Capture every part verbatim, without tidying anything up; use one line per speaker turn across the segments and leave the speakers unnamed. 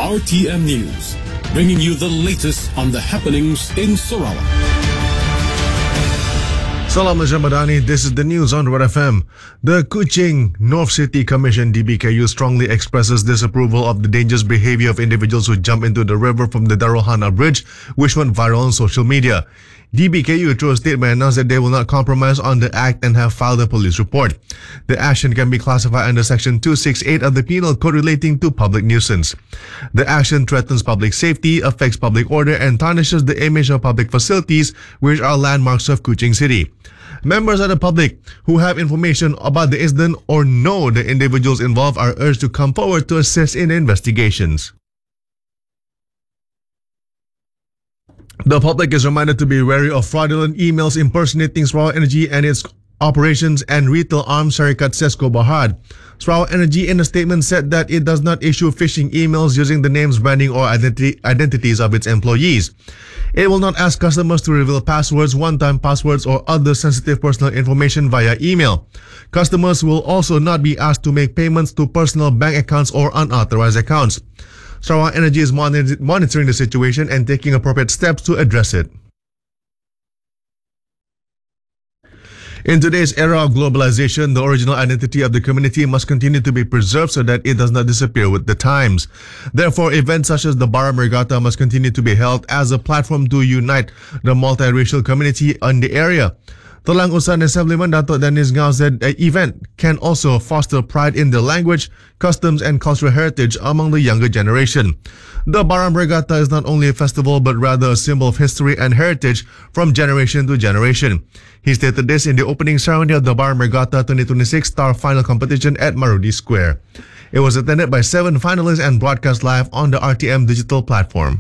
R T M News, bringing you the latest on the happenings in Sarawak.
Salam Malaysia Madani, this is the news on Red F M. The Kuching North City Commission D B K U strongly expresses disapproval of the dangerous behavior of individuals who jump into the river from the Darul Hana Bridge, which went viral on social media. D B K U, through a statement, announced that they will not compromise on the act and have filed a police report. The action can be classified under Section two sixty-eight of the Penal Code relating to public nuisance. The action threatens public safety, affects public order, and tarnishes the image of public facilities, which are landmarks of Kuching City. Members of the public who have information about the incident or know the individuals involved are urged to come forward to assist in investigations. The public is reminded to be wary of fraudulent emails impersonating Sarawak Energy and its operations and retail arm Syarikat Sesko Bahad. Sarawak Energy in a statement said that it does not issue phishing emails using the names, branding or identity, identities of its employees. It will not ask customers to reveal passwords, one-time passwords or other sensitive personal information via email. Customers will also not be asked to make payments to personal bank accounts or unauthorized accounts. Sarawak Energy is monitor- monitoring the situation and taking appropriate steps to address it. In today's era of globalization, the original identity of the community must continue to be preserved so that it does not disappear with the times. Therefore, events such as the Baram Regatta must continue to be held as a platform to unite the multiracial community in the area. Telang Usaha Assemblyman Datuk Dennis Ngau said the event can also foster pride in the language, customs and cultural heritage among the younger generation. The Baram Regatta is not only a festival but rather a symbol of history and heritage from generation to generation. He stated this in the opening ceremony of the Baram Regatta twenty twenty-six Star Final Competition at Marudi Square. It was attended by seven finalists and broadcast live on the R T M digital platform.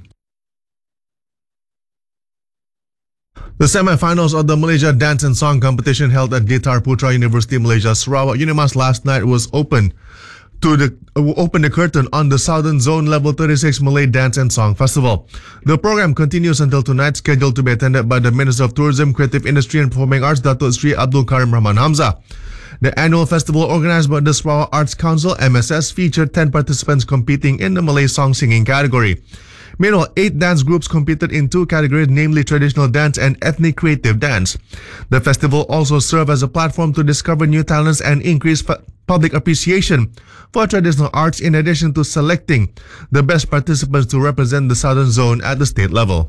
The semi-finals of the Malaysia Dance and Song Competition held at Gitar Putra University Malaysia Sarawak Unimas last night was open to the uh, open the curtain on the Southern Zone Level thirty-six Malay Dance and Song Festival. The program continues until tonight, scheduled to be attended by the Minister of Tourism, Creative Industry and Performing Arts, Datuk Sri Abdul Karim Rahman Hamzah. The annual festival, organized by the Sarawak Arts Council M S S, featured ten participants competing in the Malay song singing category. Meanwhile, eight dance groups competed in two categories, namely traditional dance and ethnic creative dance. The festival also served as a platform to discover new talents and increase f- public appreciation for traditional arts, in addition to selecting the best participants to represent the Southern Zone at the state level.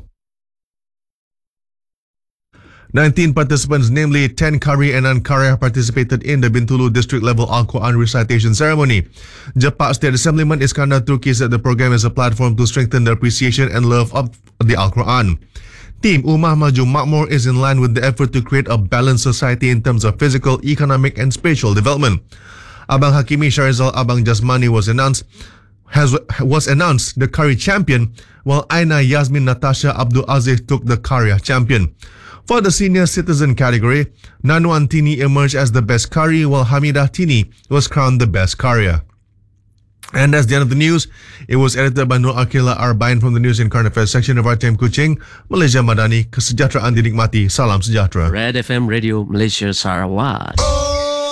nineteen participants, namely ten Kari and Ankara, participated in the Bintulu district level Al-Quran recitation ceremony. Jepak State Assemblyman Iskandar Turki said the program is a platform to strengthen the appreciation and love of the Al-Quran. Team Ummah Maju Makmur is in line with the effort to create a balanced society in terms of physical, economic and spiritual development. Abang Hakimi Sharizal Abang Jasmani was announced has was announced the Kari champion, while Aina Yasmin Natasha Abdul Aziz took the Karya champion. For the senior citizen category, Nanuan Tini emerged as the best Kari, while Hamidah Tini was crowned the best Karya. And that's the end of the news. It was edited by Nur Akila Arbain from the News and Current Affairs section of R T M Kuching, Malaysia Madani. Kesejahteraan dinikmati. Salam sejahtera.
Red F M Radio Malaysia Sarawak.